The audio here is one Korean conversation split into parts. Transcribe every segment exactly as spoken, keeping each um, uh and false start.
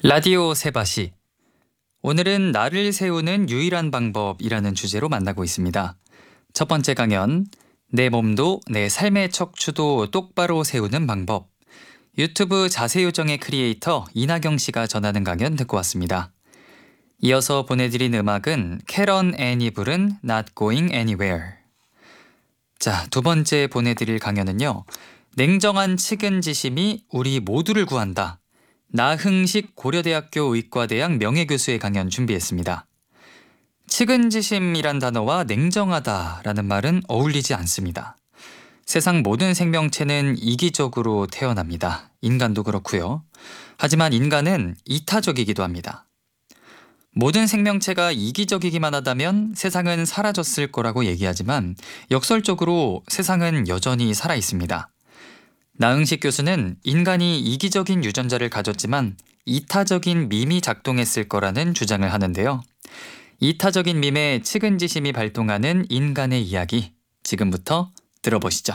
라디오 세바시. 오늘은 나를 세우는 유일한 방법이라는 주제로 만나고 있습니다. 첫 번째 강연, 내 몸도 내 삶의 척추도 똑바로 세우는 방법. 유튜브 자세요정의 크리에이터 이나경 씨가 전하는 강연 듣고 왔습니다. 이어서 보내드린 음악은 캐런 앤이 부른 Not Going Anywhere. 자, 두 번째 보내드릴 강연은요. 냉정한 측은지심이 우리 모두를 구한다. 나흥식 고려대학교 의과대학 명예교수의 강연 준비했습니다. 측은지심이란 단어와 냉정하다라는 말은 어울리지 않습니다. 세상 모든 생명체는 이기적으로 태어납니다. 인간도 그렇고요. 하지만 인간은 이타적이기도 합니다. 모든 생명체가 이기적이기만 하다면 세상은 사라졌을 거라고 얘기하지만 역설적으로 세상은 여전히 살아 있습니다. 나흥식 교수는 인간이 이기적인 유전자를 가졌지만 이타적인 밈이 작동했을 거라는 주장을 하는데요. 이타적인 밈의 측은지심이 발동하는 인간의 이야기, 지금부터 들어보시죠.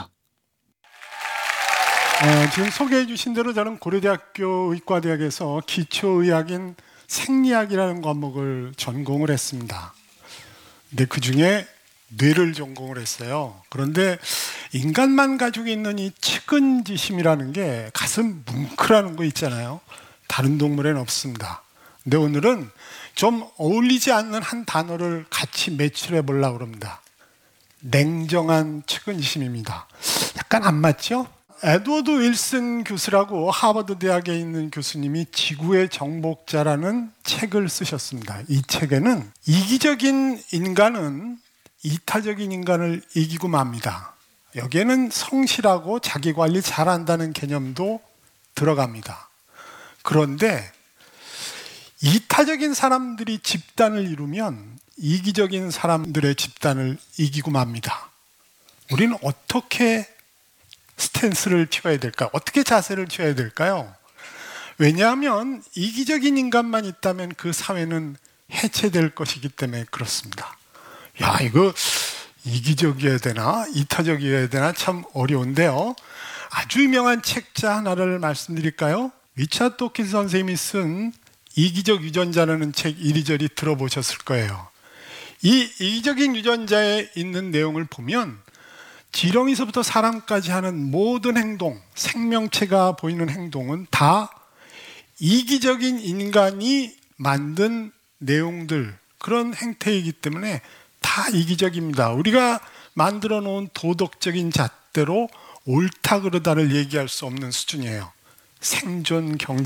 어, 지금 소개해 주신 대로 저는 고려대학교 의과대학에서 기초의학인 생리학이라는 과목을 전공을 했습니다. 근데 그 중에 뇌를 전공을 했어요. 그런데 인간만 가지고 있는 이 측은지심이라는 게 가슴 뭉클하는 거 있잖아요. 다른 동물에는 없습니다. 근데 오늘은 좀 어울리지 않는 한 단어를 같이 매출해 보려고 합니다. 냉정한 측은지심입니다. 약간 안 맞죠? 에드워드 윌슨 교수라고 하버드 대학에 있는 교수님이 지구의 정복자라는 책을 쓰셨습니다. 이 책에는 이기적인 인간은 이타적인 인간을 이기고 맙니다. 여기에는 성실하고 자기관리 잘한다는 개념도 들어갑니다. 그런데 이타적인 사람들이 집단을 이루면 이기적인 사람들의 집단을 이기고 맙니다. 우리는 어떻게 스탠스를 취해야 될까? 어떻게 자세를 취해야 될까요? 왜냐하면 이기적인 인간만 있다면 그 사회는 해체될 것이기 때문에 그렇습니다. 야, 이거 이기적이어야 되나 이타적이어야 되나 참 어려운데요. 아주 유명한 책자 하나를 말씀드릴까요? 리차드 도킨스 선생님이 쓴 이기적 유전자라는 책 이리저리 들어보셨을 거예요. 이 이기적인 유전자에 있는 내용을 보면 지렁이서부터 사람까지 하는 모든 행동, 생명체가 보이는 행동은 다 이기적인 인간이 만든 내용들, 그런 행태이기 때문에 다 이기적입니다. 우리가 만들어 놓은 도덕적인 잣대로 옳다 그르다를 얘기할 수 없는 수준이에요. 생존 경제